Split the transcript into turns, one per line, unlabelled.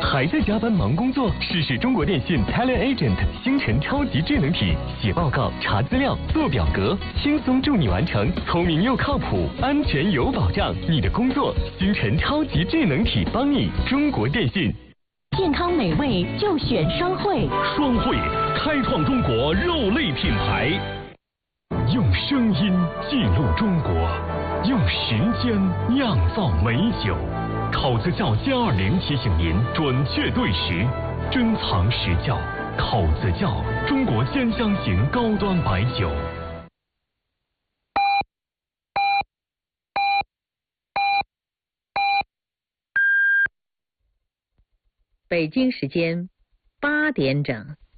还在加班忙工作？试试中国电信 TeleAgent 星辰超级智能体，写报告、查资料、做表格，轻松助你完成，聪明又靠谱，安全有保障。你的工作，星辰超级智能体帮你。中国电信。
健康美味就选双汇。
双汇开创中国肉类品牌，用声音记录中国，用时间酿造美酒。口子窖+20提醒您准确对时，珍藏实窖。口子窖，中国10香型高端白酒。
北京时间8点整。